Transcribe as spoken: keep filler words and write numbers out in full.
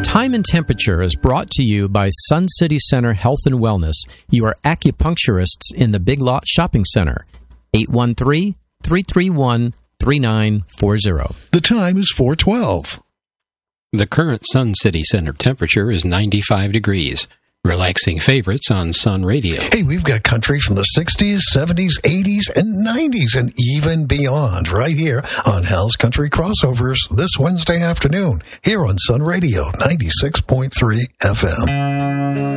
Time and temperature is brought to you by Sun City Center Health and Wellness, your acupuncturists in the Big Lot Shopping Center. eight one three, three three one, three nine four zero. The time is four twelve. The current Sun City Center temperature is ninety-five degrees. Relaxing favorites on Sun Radio. Hey, we've got country from the sixties, seventies, eighties, and nineties, and even beyond right here on Hal's Country Crossovers this Wednesday afternoon here on Sun Radio ninety-six point three F M.